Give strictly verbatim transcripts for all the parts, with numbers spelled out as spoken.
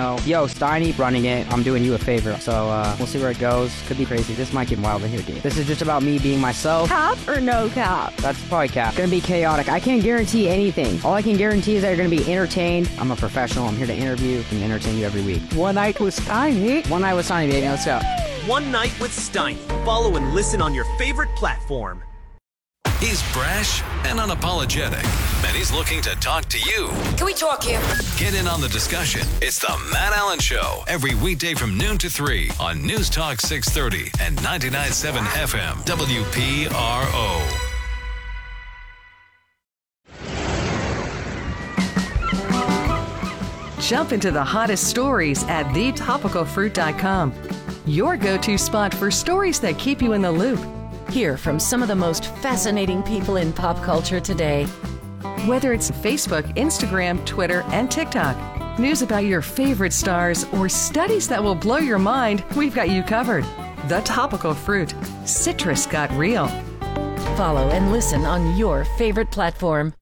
know. Yo, Steiny running it. I'm doing you a favor. So uh, we'll see where it goes. Could be crazy. This might get wild in here, dude. This is just about me being myself. Cap or no cap? That's probably cap. Gonna be chaotic. I can't guarantee anything. All I can guarantee is that you're gonna be entertained. I'm a professional. I'm here to interview and entertain you every week. One night with Steiny. One night with Steiny, baby. Let's go. One Night with Steiny. Follow and listen on your favorite platform. He's brash and unapologetic, and he's looking to talk to you. Can we talk here? Get in on the discussion. It's the Matt Allen Show, every weekday from noon to three on News Talk six thirty and ninety-nine point seven F M W P R O. Jump into the hottest stories at the topical fruit dot com. Your go-to spot for stories that keep you in the loop. Hear from some of the most fascinating people in pop culture today. Whether it's Facebook, Instagram, Twitter, and TikTok, news about your favorite stars, or studies that will blow your mind, we've got you covered. The Topical Fruit. Citrus got real. Follow and listen on your favorite platform.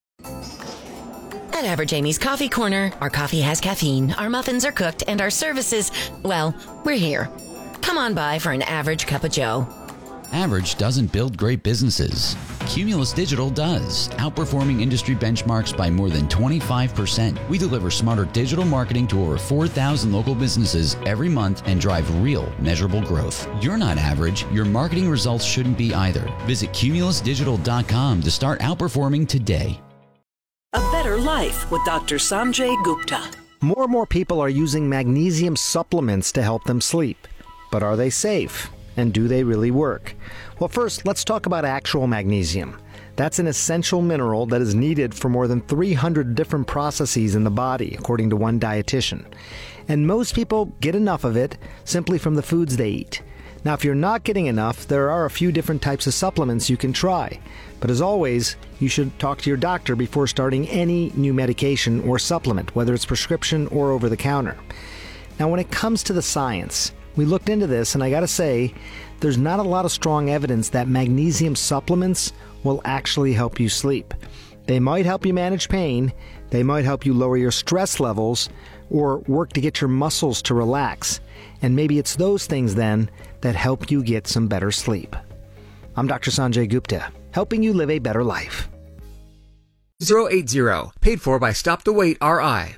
At Average Amy's Coffee Corner, our coffee has caffeine, our muffins are cooked, and our services, well, we're here. Come on by for an average cup of joe. Average doesn't build great businesses. Cumulus Digital does, outperforming industry benchmarks by more than twenty-five percent. We deliver smarter digital marketing to over four thousand local businesses every month and drive real, measurable growth. You're not average. Your marketing results shouldn't be either. Visit cumulus digital dot com to start outperforming today. A Better Life with Doctor Sanjay Gupta. More and more people are using magnesium supplements to help them sleep. But are they safe? And do they really work? Well, first, let's talk about actual magnesium. That's an essential mineral that is needed for more than three hundred different processes in the body, according to one dietitian. And most people get enough of it simply from the foods they eat. Now, if you're not getting enough, there are a few different types of supplements you can try. But as always, you should talk to your doctor before starting any new medication or supplement, whether it's prescription or over the counter. Now, when it comes to the science, we looked into this, and I gotta say, there's not a lot of strong evidence that magnesium supplements will actually help you sleep. They might help you manage pain, they might help you lower your stress levels, or work to get your muscles to relax. And maybe it's those things then that help you get some better sleep. I'm Doctor Sanjay Gupta, helping you live a better life. zero eight zero, paid for by Stop the Wait R I.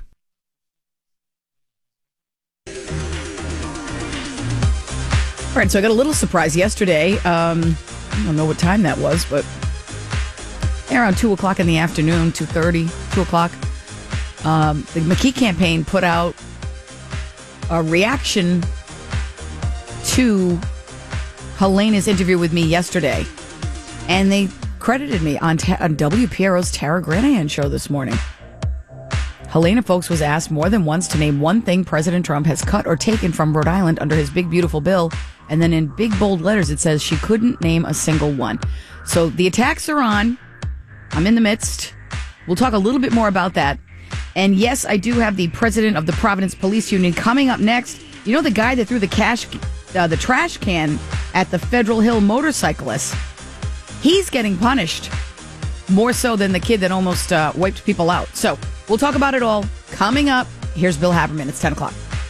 All right, so I got a little surprise yesterday. Um, I don't know what time that was, but around two o'clock in the afternoon, two thirty, two o'clock. Um, the McKee campaign put out a reaction to Helena's interview with me yesterday, and they credited me on, ta- on W P R O's Tara Granahan show this morning. Helena, folks, was asked more than once to name one thing President Trump has cut or taken from Rhode Island under his big, beautiful bill. And then in big, bold letters, it says she couldn't name a single one. So the attacks are on. I'm in the midst. We'll talk a little bit more about that. And yes, I do have the president of the Providence Police Union coming up next. You know the guy that threw the cash, uh, the trash can at the Federal Hill motorcyclist? He's getting punished more so than the kid that almost uh, wiped people out. So we'll talk about it all coming up. Here's Bill Haberman. It's ten o'clock.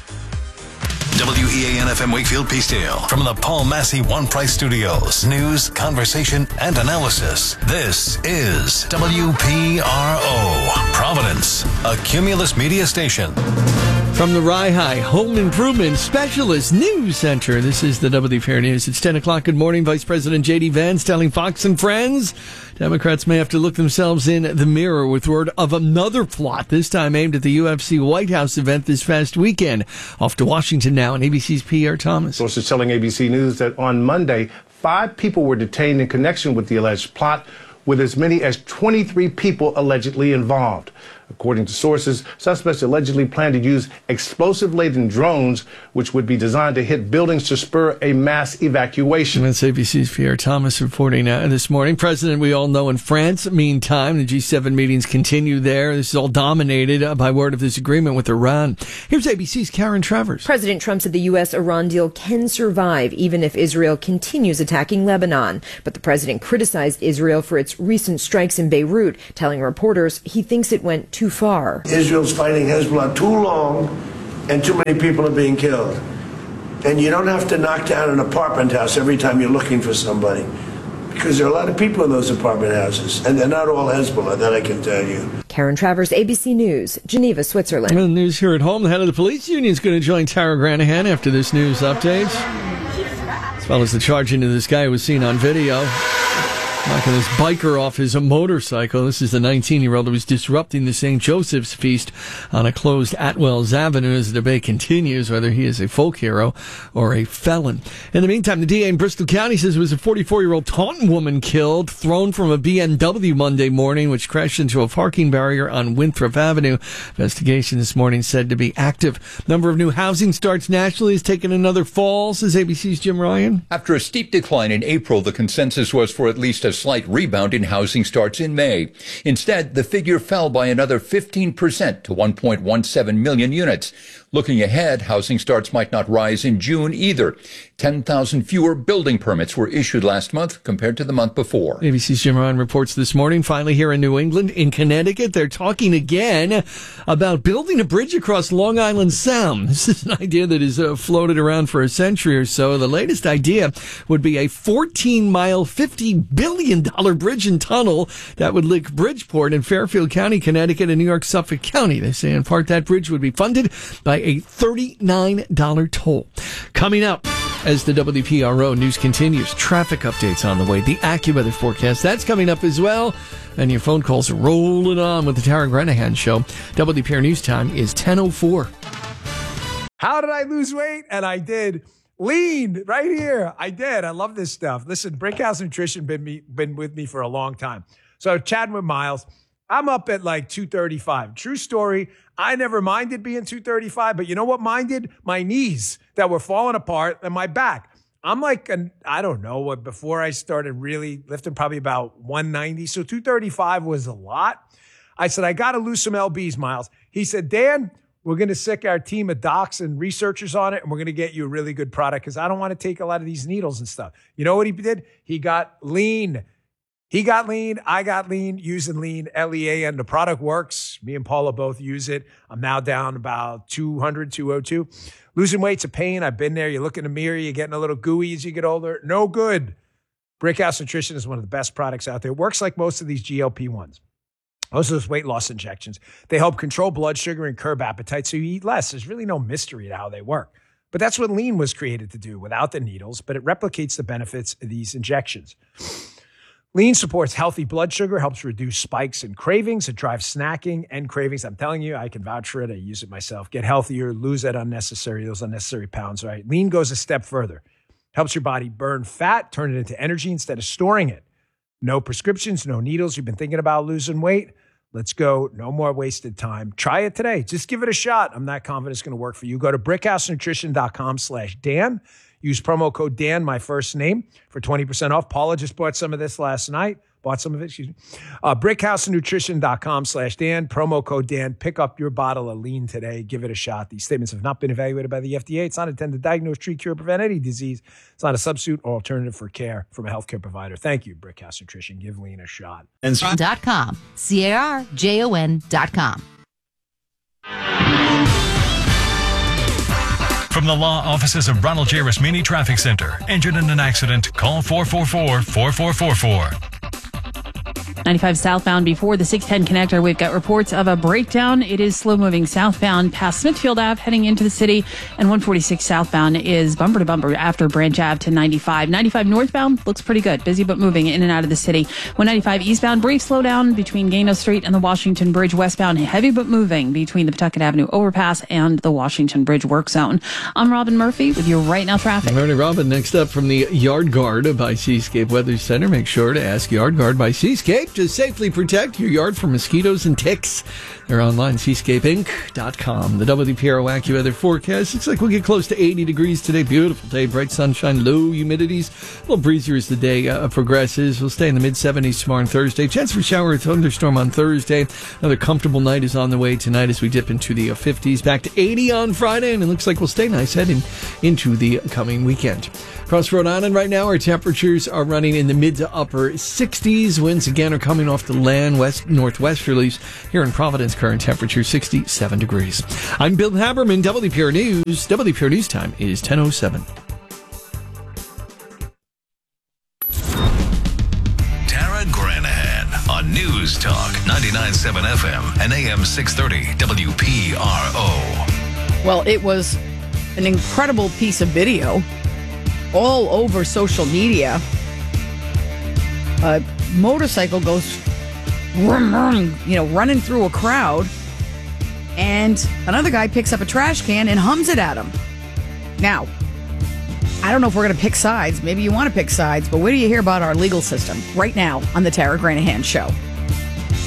W E A N F M Wakefield Peacedale from the Paul Massey One Price Studios. News, conversation, and analysis. This is W P R O, Providence, a Cumulus media station. From the Rye High Home Improvement Specialist News Center, this is the W P R News. It's ten o'clock. Good morning. Vice President J D Vance telling Fox and Friends Democrats may have to look themselves in the mirror with word of another plot, this time aimed at the U F C White House event this past weekend. Off to Washington now, and A B C's Pierre Thomas. Sources telling A B C News that on Monday, five people were detained in connection with the alleged plot, with as many as twenty-three people allegedly involved. According to sources, suspects allegedly plan to use explosive-laden drones, which would be designed to hit buildings to spur a mass evacuation. That's A B C's Pierre Thomas reporting uh, this morning. President, we all know, in France. Meantime, the G seven meetings continue there. This is all dominated uh, by word of this agreement with Iran. Here's A B C's Karen Travers. President Trump said the U S Iran deal can survive even if Israel continues attacking Lebanon. But the president criticized Israel for its recent strikes in Beirut, telling reporters he thinks it went too far. Israel's fighting Hezbollah too long, and too many people are being killed. And you don't have to knock down an apartment house every time you're looking for somebody, because there are a lot of people in those apartment houses, and they're not all Hezbollah, that I can tell you. Karen Travers, A B C News, Geneva, Switzerland. Well, news here at home. The head of the police union is going to join Tara Granahan after this news update, as well as the charge into this guy who was seen on video knocking this biker off his motorcycle. This is the nineteen-year-old who was disrupting the Saint Joseph's feast on a closed Atwells Avenue as the debate continues whether he is a folk hero or a felon. In the meantime, the D A in Bristol County says it was a forty-four-year-old Taunton woman killed, thrown from a B M W Monday morning, which crashed into a parking barrier on Winthrop Avenue. Investigation this morning said to be active. Number of new housing starts nationally has taken another fall, says A B C's Jim Ryan. After a steep decline in April, the consensus was for at least a slight rebound in housing starts in May. Instead, the figure fell by another fifteen percent to one point one seven million units. Looking ahead, housing starts might not rise in June either. ten thousand fewer building permits were issued last month compared to the month before. A B C's Jim Ryan reports this morning, finally here in New England, in Connecticut, they're talking again about building a bridge across Long Island Sound. This is an idea that has uh, floated around for a century or so. The latest idea would be a fourteen-mile, fifty billion dollars bridge and tunnel that would link Bridgeport in Fairfield County, Connecticut, and New York, Suffolk County. They say in part that bridge would be funded by a thirty-nine dollars toll. Coming up, as the W P R O news continues, traffic updates on the way, the AccuWeather forecast, that's coming up as well. And your phone calls rolling on with the Tara Granahan Show. W P R News time is ten oh four. How did I lose weight? And I did. Lean right here. I did. I love this stuff. Listen, Brickhouse Nutrition been me been with me for a long time. So chatting with Miles, I'm up at like two thirty-five. True story. I never minded being two thirty-five, but you know what minded? My knees that were falling apart and my back. I'm like, an, I don't know what, before I started really lifting, probably about one ninety. So two thirty-five was a lot. I said, I got to lose some L Bs, Miles. He said, Dan, we're going to sick our team of docs and researchers on it, and we're going to get you a really good product because I don't want to take a lot of these needles and stuff. You know what he did? He got lean. He got lean. I got lean using lean, L E A, and the product works. Me and Paula both use it. I'm now down about two hundred, two oh two. Losing weight's a pain. I've been there. You look in the mirror, you're getting a little gooey as you get older. No good. Brickhouse Nutrition is one of the best products out there. It works like most of these G L P ones. Most of those weight loss injections. They help control blood sugar and curb appetite so you eat less. There's really no mystery to how they work. But that's what lean was created to do without the needles, but it replicates the benefits of these injections. Lean supports healthy blood sugar, helps reduce spikes and cravings. It drives snacking and cravings. I'm telling you, I can vouch for it. I use it myself. Get healthier, lose that unnecessary, those unnecessary pounds, right? Lean goes a step further. Helps your body burn fat, turn it into energy instead of storing it. No prescriptions, no needles. You've been thinking about losing weight? Let's go. No more wasted time. Try it today. Just give it a shot. I'm not confident it's going to work for you. Go to brickhousenutrition.com slash Dan. Use promo code Dan, my first name, for twenty percent off. Paula just bought some of this last night. Bought some of it, excuse me. Uh, brickhousenutrition.com slash Dan. Promo code Dan. Pick up your bottle of lean today. Give it a shot. These statements have not been evaluated by the F D A. It's not intended to diagnose, treat, cure, prevent any disease. It's not a substitute or alternative for care from a healthcare provider. Thank you, Brickhouse Nutrition. Give lean a shot. Dot com. C A R J O N dot com. From the law offices of Ronald J. Rasmini Traffic Center. Injured in an accident? Call four four four, four four four four. ninety-five southbound before the six ten connector. We've got reports of a breakdown. It is slow moving southbound past Smithfield Ave heading into the city, and one forty-six southbound is bumper to bumper after Branch Ave to ninety-five. ninety-five northbound looks pretty good. Busy but moving in and out of the city. one ninety-five eastbound, brief slowdown between Gano Street and the Washington Bridge. Westbound, heavy but moving between the Pawtucket Avenue overpass and the Washington Bridge work zone. I'm Robin Murphy with your Right Now traffic. All right, Robin, next up from the Yard Guard by Seascape Weather Center. Make sure to ask Yard Guard by Seascape to safely protect your yard from mosquitoes and ticks. They're online, seascape inc dot com. The W P R O AccuWeather forecast. Looks like we'll get close to eighty degrees today. Beautiful day, bright sunshine, low humidities. A little breezier as the day uh, progresses. We'll stay in the mid-seventies tomorrow and Thursday. Chance for shower or thunderstorm on Thursday. Another comfortable night is on the way tonight as we dip into the uh, fifties. Back to eighty on Friday, and it looks like we'll stay nice heading into the coming weekend. From Across Rhode Island right now, our temperatures are running in the mid to upper sixties. Winds again are coming off the land, west northwesterlies. Here in Providence, current temperature sixty-seven degrees. I'm Bill Haberman, W P R News. W P R News time is ten oh seven. Tara Granahan on News Talk ninety-nine point seven F M and A M six thirty W P R O. Well, it was an incredible piece of video all over social media. A motorcycle goes, vroom, vroom, you know, running through a crowd, and another guy picks up a trash can and hums it at him. Now, I don't know if we're going to pick sides. Maybe you want to pick sides, but where do you hear about our legal system? Right now on the Tara Granahan Show.